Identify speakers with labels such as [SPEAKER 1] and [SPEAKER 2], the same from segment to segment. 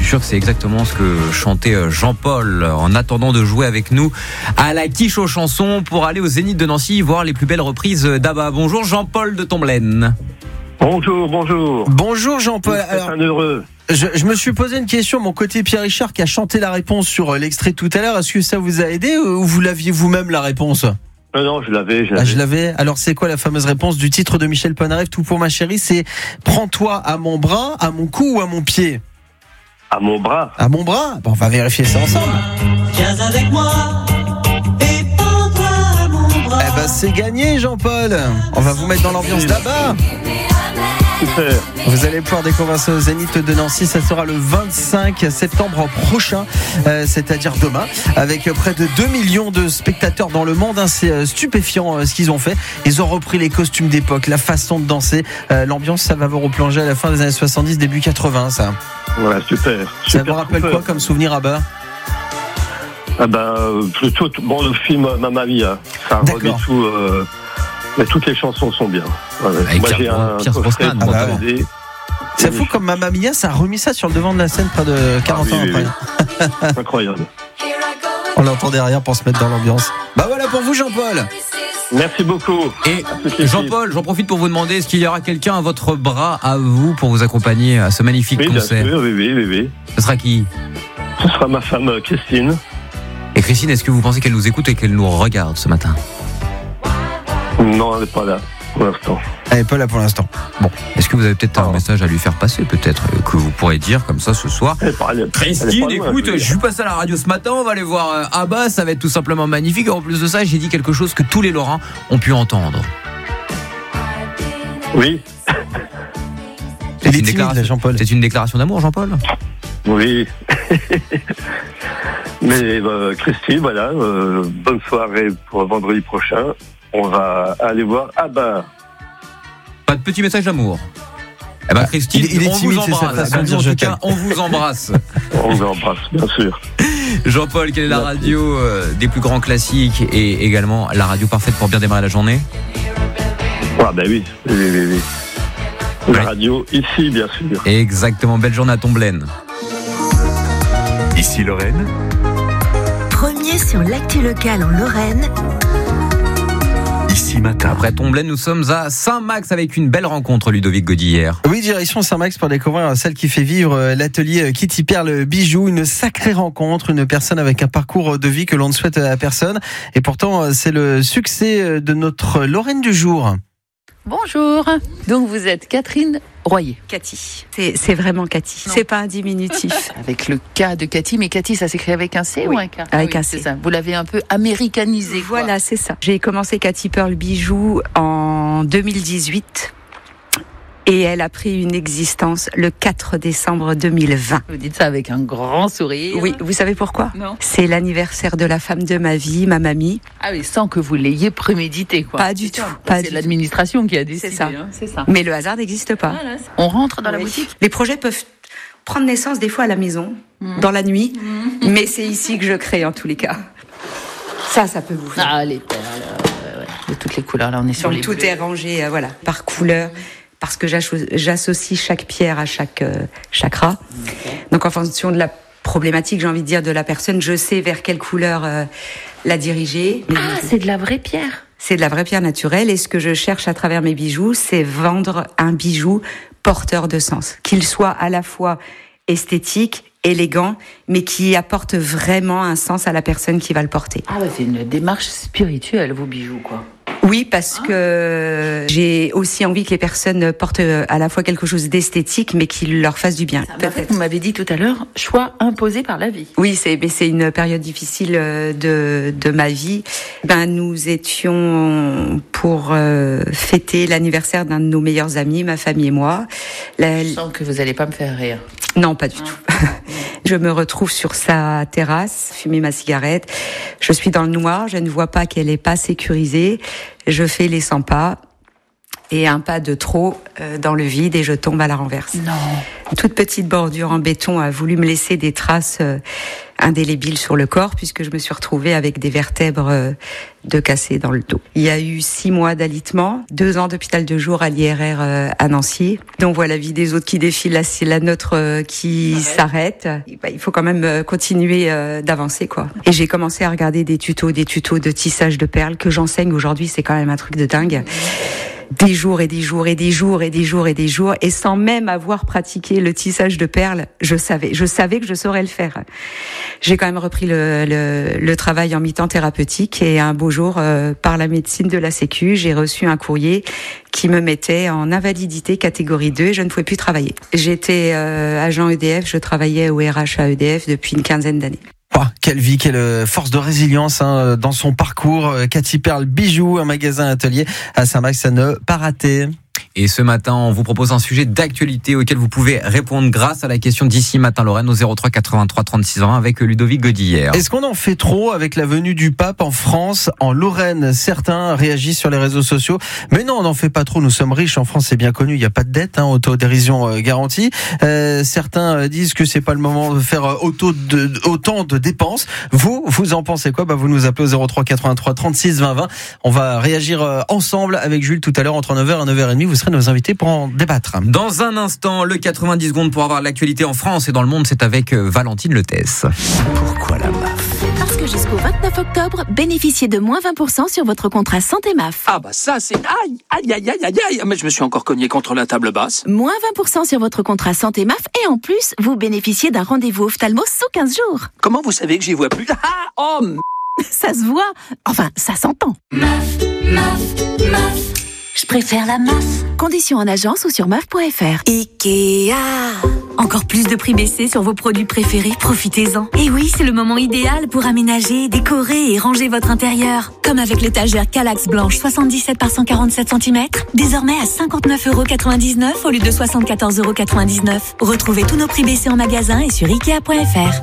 [SPEAKER 1] suis sûr que c'est exactement ce que chantait Jean-Paul en attendant de jouer avec nous à la quiche aux chansons pour aller au Zénith de Nancy voir les plus belles reprises d'ABBA. Bonjour Jean-Paul de Tomblaine.
[SPEAKER 2] Bonjour.
[SPEAKER 3] Bonjour Jean-Paul.
[SPEAKER 2] Alors, un heureux.
[SPEAKER 3] Je me suis posé une question, mon côté Pierre Richard qui a chanté la réponse sur l'extrait tout à l'heure. Est-ce que ça vous a aidé ou vous l'aviez vous-même la réponse ?
[SPEAKER 2] Non, je l'avais.
[SPEAKER 3] Ah, je l'avais. Alors c'est quoi la fameuse réponse du titre de Michel Polnareff, Tout pour ma chérie? C'est prends-toi à mon bras, à mon cou ou à mon pied?
[SPEAKER 2] À mon bras.
[SPEAKER 3] À mon bras? Bon, on va vérifier ça ensemble.
[SPEAKER 4] Viens avec moi et prends-toi à mon bras.
[SPEAKER 3] Eh ben c'est gagné Jean-Paul. On va vous mettre dans l'ambiance d'ABBA.
[SPEAKER 2] Super.
[SPEAKER 3] Vous allez pouvoir découvrir ça au Zénith de Nancy. Ça sera le 25 septembre prochain, c'est-à-dire demain, avec près de 2 millions de spectateurs dans le monde. C'est stupéfiant ce qu'ils ont fait. Ils ont repris les costumes d'époque, la façon de danser, l'ambiance. Ça va vous replonger à la fin des années 70, début 80, ça.
[SPEAKER 2] Voilà, super.
[SPEAKER 3] Ça vous rappelle quoi comme souvenir, ABBA?
[SPEAKER 2] Plutôt le film Mamma Mia. Ça remet tout. Mais toutes les chansons sont bien.
[SPEAKER 1] Avec
[SPEAKER 2] moi, j'ai un coffret de CD.
[SPEAKER 3] C'est fou comme Mamma Mia, ça a remis ça sur le devant de la scène près de 40 ans après.
[SPEAKER 2] Oui. Incroyable.
[SPEAKER 3] On l'entend derrière pour se mettre dans l'ambiance. Bah voilà pour vous Jean-Paul.
[SPEAKER 2] Merci beaucoup.
[SPEAKER 1] Et Jean-Paul, j'en profite pour vous demander, est-ce qu'il y aura quelqu'un à votre bras, à vous, pour vous accompagner à ce magnifique concert?
[SPEAKER 2] Bien sûr, oui.
[SPEAKER 1] Ce sera qui?
[SPEAKER 2] Ce sera ma femme Christine.
[SPEAKER 1] Et Christine, est-ce que vous pensez qu'elle nous écoute et qu'elle nous regarde ce matin?
[SPEAKER 2] Non, elle n'est pas là pour l'instant.
[SPEAKER 3] Elle n'est pas là pour l'instant.
[SPEAKER 1] Bon, est-ce que vous avez peut-être un message à lui faire passer, peut-être, que vous pourrez dire comme ça ce soir? Christine, écoute, je suis passé à la radio ce matin, on va aller voir ABBA, ça va être tout simplement magnifique. Et en plus de ça, j'ai dit quelque chose que tous les Lorrains ont pu entendre.
[SPEAKER 2] Oui.
[SPEAKER 3] C'est une déclaration, Jean-Paul.
[SPEAKER 1] C'est une déclaration d'amour, Jean-Paul?
[SPEAKER 2] Oui. Mais Christine, voilà, bonne soirée pour vendredi prochain. On va aller voir ABBA.
[SPEAKER 1] Pas de petit message d'amour. Eh ben Christine,
[SPEAKER 3] il est
[SPEAKER 1] on
[SPEAKER 3] timide,
[SPEAKER 1] vous embrasse.
[SPEAKER 3] en
[SPEAKER 1] tout cas, on vous embrasse.
[SPEAKER 2] On vous embrasse, bien sûr.
[SPEAKER 1] Jean-Paul, quelle est la radio des plus grands classiques et également la radio parfaite pour bien démarrer la journée?
[SPEAKER 2] Ah ben oui. La radio ici, bien sûr.
[SPEAKER 1] Exactement, belle journée à Tomblaine.
[SPEAKER 5] Ici Lorraine.
[SPEAKER 6] Premier sur l'actu locale en Lorraine.
[SPEAKER 5] Ici matin.
[SPEAKER 1] Après Tomblaine, nous sommes à Saint-Max avec une belle rencontre, Ludovic Godillère.
[SPEAKER 3] Oui, direction Saint-Max pour découvrir celle qui fait vivre l'atelier Kitty Perle Bijoux. Une sacrée rencontre, une personne avec un parcours de vie que l'on ne souhaite à personne. Et pourtant, c'est le succès de notre Lorraine du jour.
[SPEAKER 7] Bonjour. Donc vous êtes Catherine Royer.
[SPEAKER 8] Cathy. C'est vraiment Cathy.
[SPEAKER 7] Non.
[SPEAKER 8] C'est pas un diminutif.
[SPEAKER 7] Avec le K de Cathy, mais Cathy, ça s'écrit avec un C ou un K?
[SPEAKER 8] Avec un C.
[SPEAKER 7] C'est ça. Vous l'avez un peu américanisé.
[SPEAKER 8] Voilà, c'est ça. J'ai commencé Cathy Perle Bijoux en 2018. Et elle a pris une existence le 4 décembre 2020.
[SPEAKER 7] Vous dites ça avec un grand sourire.
[SPEAKER 8] Oui, vous savez pourquoi?
[SPEAKER 7] Non.
[SPEAKER 8] C'est l'anniversaire de la femme de ma vie, ma mamie.
[SPEAKER 7] Ah oui, sans que vous l'ayez prémédité, quoi.
[SPEAKER 8] Pas du tout.
[SPEAKER 7] C'est l'administration qui a décidé.
[SPEAKER 8] C'est ça.
[SPEAKER 7] Hein, c'est ça.
[SPEAKER 8] Mais le hasard n'existe pas.
[SPEAKER 7] Voilà. On rentre dans la boutique.
[SPEAKER 8] Les projets peuvent prendre naissance des fois à la maison, dans la nuit. Mais c'est ici que je crée en tous les cas. Ça peut vous faire.
[SPEAKER 7] Ah, les perles. De toutes les couleurs. Là, on est sur
[SPEAKER 8] Donc
[SPEAKER 7] les
[SPEAKER 8] tout
[SPEAKER 7] bleus.
[SPEAKER 8] est rangé, par couleur. Parce que j'associe chaque pierre à chaque chakra. Okay. Donc en fonction de la problématique, j'ai envie de dire, de la personne, je sais vers quelle couleur la diriger.
[SPEAKER 7] C'est de la vraie pierre.
[SPEAKER 8] C'est de la vraie pierre naturelle. Et ce que je cherche à travers mes bijoux, c'est vendre un bijou porteur de sens. Qu'il soit à la fois esthétique, élégant, mais qui apporte vraiment un sens à la personne qui va le porter.
[SPEAKER 7] Ah ouais, c'est une démarche spirituelle, vos bijoux, quoi.
[SPEAKER 8] Oui, parce que j'ai aussi envie que les personnes portent à la fois quelque chose d'esthétique, mais qui leur fasse du bien.
[SPEAKER 7] Vous m'avez dit tout à l'heure, choix imposé par la vie.
[SPEAKER 8] Oui, c'est une période difficile de ma vie. Nous étions pour fêter l'anniversaire d'un de nos meilleurs amis, ma famille et moi.
[SPEAKER 7] Je sens que vous n'allez pas me faire rire.
[SPEAKER 8] Non, pas du tout. Je me retrouve sur sa terrasse, fumer ma cigarette. Je suis dans le noir, je ne vois pas qu'elle n'est pas sécurisée. Je fais les 100 pas et un pas de trop dans le vide et je tombe à la renverse.
[SPEAKER 7] Non.
[SPEAKER 8] Une toute petite bordure en béton a voulu me laisser des traces indélébile sur le corps, puisque je me suis retrouvée avec des vertèbres de cassées dans le dos. Il y a eu 6 mois d'alitement, 2 ans d'hôpital de jour à l'IRR à Nancy. Donc on voit la vie des autres qui défile, là c'est la nôtre qui s'arrête. Il faut quand même continuer d'avancer, quoi. Et j'ai commencé à regarder des tutos de tissage de perles que j'enseigne aujourd'hui, c'est quand même un truc de dingue. Des jours et des jours et des jours et des jours et des jours, et sans même avoir pratiqué le tissage de perles, je savais que je saurais le faire. J'ai quand même repris le travail en mi-temps thérapeutique, et un beau jour, par la médecine de la Sécu, j'ai reçu un courrier qui me mettait en invalidité catégorie 2 et je ne pouvais plus travailler. J'étais agent EDF, je travaillais au RH à EDF depuis une quinzaine d'années.
[SPEAKER 3] Oh, quelle vie, quelle force de résilience dans son parcours. Cathy Perle Bijoux, un magasin atelier à Saint-Max, à ne pas rater.
[SPEAKER 1] Et ce matin, on vous propose un sujet d'actualité auquel vous pouvez répondre grâce à la question d'ici matin Lorraine au 03 83 36 20 avec Ludovic Godillère.
[SPEAKER 3] Est-ce qu'on en fait trop avec la venue du pape en France, en Lorraine? Certains réagissent sur les réseaux sociaux. Mais non, on n'en fait pas trop. Nous sommes riches en France, c'est bien connu. Il n'y a pas de dette, autodérision garantie. Certains disent que c'est pas le moment de faire autant de dépenses. Vous en pensez quoi? Vous nous appelez au 03 83 36 20 20. On va réagir ensemble avec Jules tout à l'heure entre 9h et 9h30. Vous serez nos invités pour en débattre.
[SPEAKER 1] Dans un instant, le 90 secondes pour avoir l'actualité en France et dans le monde, c'est avec Valentine Letesse.
[SPEAKER 5] Pourquoi la MAF?
[SPEAKER 6] Parce que jusqu'au 29 octobre, bénéficiez de moins 20% sur votre contrat santé MAF.
[SPEAKER 5] Ah ça c'est... Aïe, mais je me suis encore cogné contre la table basse.
[SPEAKER 6] Moins 20% sur votre contrat santé MAF et en plus, vous bénéficiez d'un rendez-vous ophtalmo sous 15 jours.
[SPEAKER 5] Comment vous savez que j'y vois plus?
[SPEAKER 6] Ça se voit. Enfin, ça s'entend.
[SPEAKER 4] MAF. Je préfère la MAF.
[SPEAKER 6] Conditions en agence ou sur MAF.fr.
[SPEAKER 9] Ikea. Encore plus de prix baissés sur vos produits préférés, profitez-en. Et oui, c'est le moment idéal pour aménager, décorer et ranger votre intérieur. Comme avec l'étagère Kallax blanche 77 par 147 cm, désormais à 59,99€ au lieu de 74,99€. Retrouvez tous nos prix baissés en magasin et sur Ikea.fr.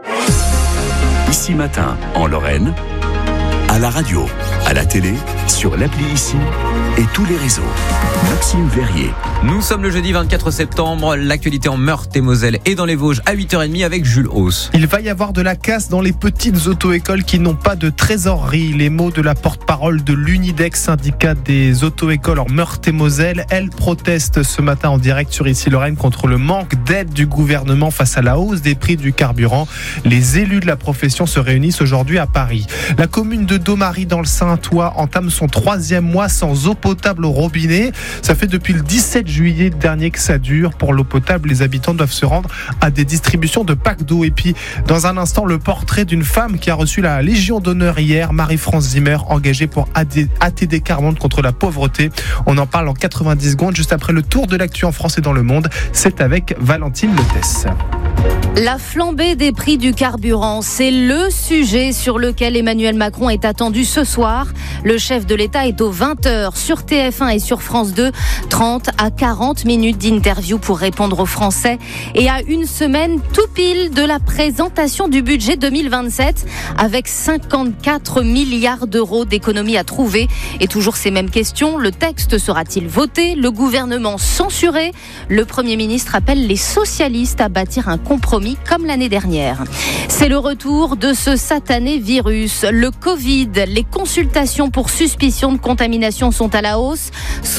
[SPEAKER 10] Ici Matin, en Lorraine, à la radio, à la télé, sur l'appli Ici et tous les réseaux. Maxime Verrier.
[SPEAKER 1] Nous sommes le jeudi 24 septembre, l'actualité en Meurthe-et-Moselle et dans les Vosges à 8h30 avec Jules Hauss.
[SPEAKER 11] Il va y avoir de la casse dans les petites auto-écoles qui n'ont pas de trésorerie. Les mots de la porte-parole de l'Unidex, syndicat des auto-écoles en Meurthe-et-Moselle. Elle proteste ce matin en direct sur Ici Lorraine contre le manque d'aide du gouvernement face à la hausse des prix du carburant. Les élus de la profession se réunissent aujourd'hui à Paris. La commune de Domary dans le Saintois entame son 3e mois sans eau potable au robinet. Ça fait depuis le 17 juillet dernier que ça dure. Pour l'eau potable, les habitants doivent se rendre à des distributions de packs d'eau. Et puis, dans un instant, le portrait d'une femme qui a reçu la Légion d'honneur hier, Marie-France Zimmer, engagée pour ATD Quart-Monde contre la pauvreté. On en parle en 90 secondes, juste après le tour de l'actu en France et dans le monde. C'est avec Valentine Letesse.
[SPEAKER 12] La flambée des prix du carburant, c'est le sujet sur lequel Emmanuel Macron est attendu ce soir. Le chef de l'État est aux 20h sur TF1 et sur France 2. 30 à 40 minutes d'interview pour répondre aux Français. Et à une semaine tout pile de la présentation du budget 2027 avec 54 milliards d'euros d'économies à trouver. Et toujours ces mêmes questions, le texte sera-t-il voté? Le gouvernement censuré? Le Premier ministre appelle les socialistes à bâtir un compromis comme l'année dernière. C'est le retour de ce satané virus, le Covid. Les consultations pour suspicion de contamination sont à la hausse.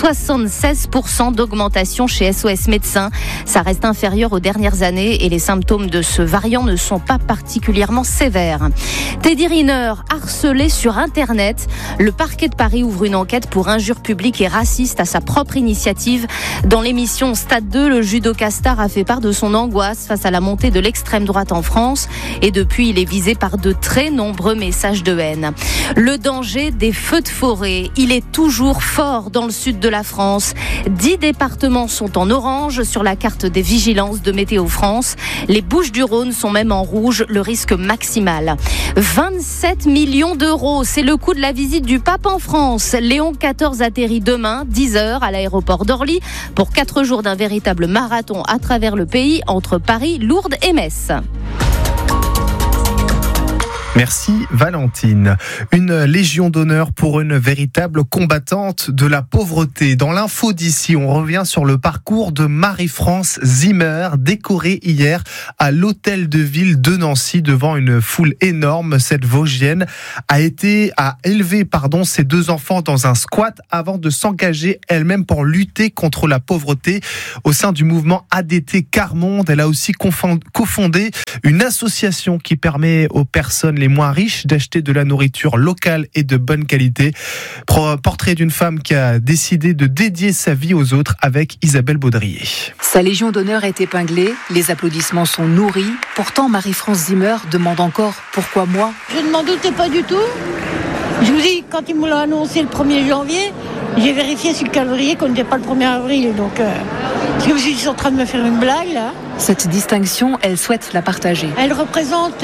[SPEAKER 12] 76% d'augmentation chez SOS Médecins. Ça reste inférieur aux dernières années et les symptômes de ce variant ne sont pas particulièrement sévères. Teddy Riner, harcelé sur Internet. Le parquet de Paris ouvre une enquête pour injures publiques et racistes à sa propre initiative. Dans l'émission Stade 2, le judoka star a fait part de son angoisse face à la montée de l'extrême droite en France. Et depuis, il est visé par de très nombreux messages de haine. Le danger des feux de forêt, il est toujours fort dans le sud de la France. 10 départements sont en orange sur la carte des vigilances de Météo France. Les Bouches-du-Rhône sont même en rouge, le risque maximal. 27 millions d'euros, c'est le coût de la visite du pape en France. Léon XIV atterrit demain, 10h, à l'aéroport d'Orly, pour 4 jours d'un véritable marathon à travers le pays, entre Paris, Lourdes et Metz.
[SPEAKER 11] Merci Valentine. Une légion d'honneur pour une véritable combattante de la pauvreté. Dans l'info d'ici, on revient sur le parcours de Marie-France Zimmer, décorée hier à l'hôtel de ville de Nancy devant une foule énorme. Cette Vosgienne a élevé ses 2 enfants dans un squat avant de s'engager elle-même pour lutter contre la pauvreté au sein du mouvement ADT Carmonde. Elle a aussi cofondé une association qui permet aux personnes les moins riches d'acheter de la nourriture locale et de bonne qualité. Portrait d'une femme qui a décidé de dédier sa vie aux autres avec Isabelle Baudrier.
[SPEAKER 13] Sa légion d'honneur est épinglée, les applaudissements sont nourris. Pourtant, Marie-France Zimmer demande encore « Pourquoi moi ?»
[SPEAKER 14] Je ne m'en doutais pas du tout. Je vous dis, quand ils me l'ont annoncé le 1er janvier, j'ai vérifié sur le calendrier qu'on n'était pas le 1er avril. Donc, je me suis dit, ils sont en train de me faire une blague, là.
[SPEAKER 13] Cette distinction, elle souhaite la partager.
[SPEAKER 14] Elle représente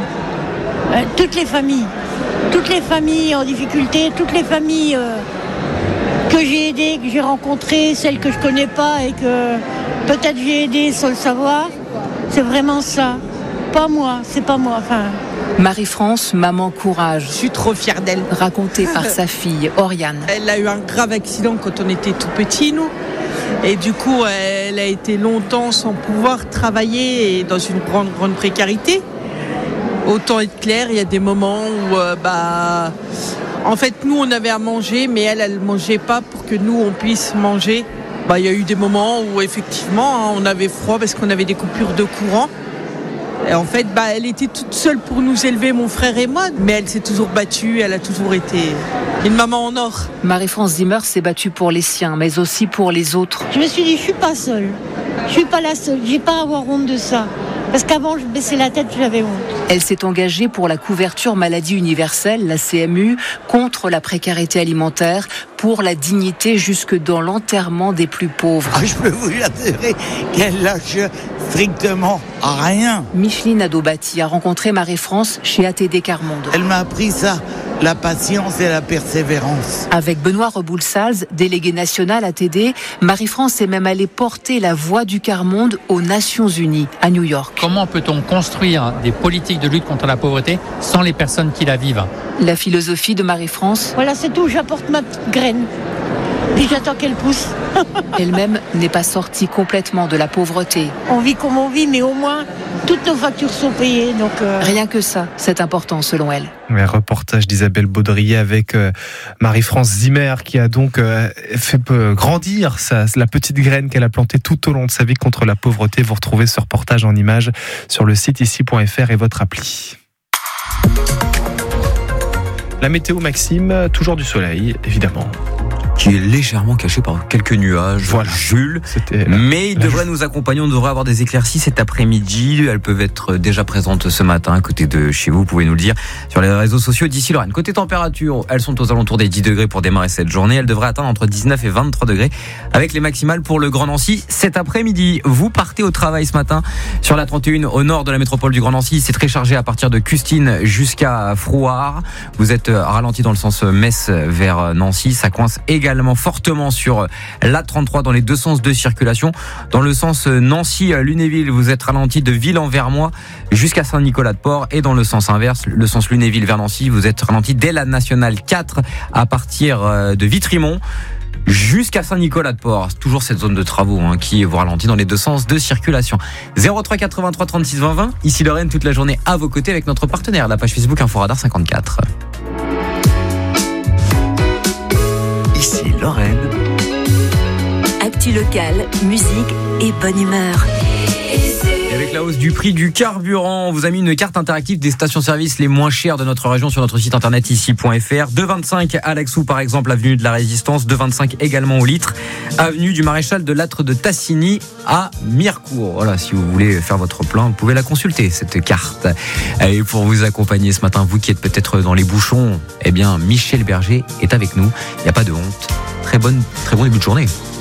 [SPEAKER 14] toutes les familles en difficulté, toutes les familles que j'ai aidées, que j'ai rencontrées, celles que je connais pas et que peut-être j'ai aidées sans le savoir. C'est vraiment ça. Pas moi, c'est pas moi.
[SPEAKER 13] Marie-France, maman courage.
[SPEAKER 15] Je suis trop fière d'elle.
[SPEAKER 13] Racontée par sa fille, Oriane.
[SPEAKER 15] Elle a eu un grave accident quand on était tout petits, nous. Et du coup, elle a été longtemps sans pouvoir travailler et dans une grande précarité. Autant être clair, il y a des moments où, en fait, nous, on avait à manger, mais elle mangeait pas pour que nous, on puisse manger. Il y a eu des moments où, effectivement, on avait froid parce qu'on avait des coupures de courant. Et en fait, elle était toute seule pour nous élever, mon frère et moi, mais elle s'est toujours battue, elle a toujours été une maman en or.
[SPEAKER 13] Marie-France Zimmer s'est battue pour les siens, mais aussi pour les autres.
[SPEAKER 14] Je me suis dit, je suis pas seule. Je suis pas la seule. J'ai pas à avoir honte de ça. Parce qu'avant, je baissais la tête, j'avais honte.
[SPEAKER 13] Elle s'est engagée pour la couverture maladie universelle, la CMU, contre la précarité alimentaire, pour la dignité jusque dans l'enterrement des plus pauvres.
[SPEAKER 16] Je peux vous assurer qu'elle lâche strictement rien.
[SPEAKER 13] Micheline Adobati a rencontré Marie-France chez ATD Carmonde.
[SPEAKER 16] Elle m'a appris ça, la patience et la persévérance.
[SPEAKER 13] Avec Benoît Reboulsals, délégué national ATD, Marie-France est même allée porter la voix du Carmonde aux Nations Unies, à New York.
[SPEAKER 17] Comment peut-on construire des politiques de lutte contre la pauvreté sans les personnes qui la vivent ?
[SPEAKER 13] La philosophie de Marie-France.
[SPEAKER 14] Voilà, c'est tout, j'apporte ma petite graine. Puis j'attends qu'elle pousse.
[SPEAKER 13] Elle-même n'est pas sortie complètement de la pauvreté.
[SPEAKER 14] On vit comme on vit, mais au moins, toutes nos factures sont payées. Donc
[SPEAKER 13] Rien que ça, c'est important selon elle.
[SPEAKER 11] Un reportage d'Isabelle Baudrier avec Marie-France Zimmer qui a donc fait grandir la petite graine qu'elle a plantée tout au long de sa vie contre la pauvreté. Vous retrouvez ce reportage en images sur le site ici.fr et votre appli. La météo, Maxime, toujours du soleil, évidemment.
[SPEAKER 1] Qui est légèrement caché par quelques nuages, voilà. Jules. Mais il devrait nous accompagner, on devrait avoir des éclaircies cet après-midi. Elles peuvent être déjà présentes ce matin à côté de chez vous, vous pouvez nous le dire sur les réseaux sociaux d'ici Lorraine. Côté température, elles sont aux alentours des 10 degrés pour démarrer cette journée. Elles devraient atteindre entre 19 et 23 degrés avec les maximales pour le Grand Nancy cet après-midi. Vous partez au travail ce matin sur la 31 au nord de la métropole du Grand Nancy. C'est très chargé à partir de Custine jusqu'à Frouard. Vous êtes ralenti dans le sens Metz vers Nancy. Ça coince également fortement sur l'A33 dans les deux sens de circulation. Dans le sens Nancy-Lunéville, vous êtes ralenti de Ville-en-Vermois jusqu'à Saint-Nicolas-de-Port, et dans le sens inverse, le sens Lunéville vers Nancy, vous êtes ralenti dès la nationale 4 à partir de Vitrimont jusqu'à Saint-Nicolas-de-Port. C'est toujours cette zone de travaux qui vous ralentit dans les deux sens de circulation. 03 83 36 20 20. Ici Lorraine, toute la journée à vos côtés avec notre partenaire, la page Facebook Inforadar 54.
[SPEAKER 10] Ici Lorraine.
[SPEAKER 9] Actu locale, musique et bonne humeur.
[SPEAKER 1] Avec la hausse du prix du carburant, on vous a mis une carte interactive des stations-service les moins chères de notre région sur notre site internet ici.fr. 2,25 à Laxou par exemple, avenue de la Résistance. 2,25 également au litre, avenue du Maréchal de Lattre de Tassigny à Mirecourt. Voilà, si vous voulez faire votre plein, vous pouvez la consulter, cette carte. Et pour vous accompagner ce matin, vous qui êtes peut-être dans les bouchons, eh bien Michel Berger est avec nous. Il n'y a pas de honte. Très bon début de journée.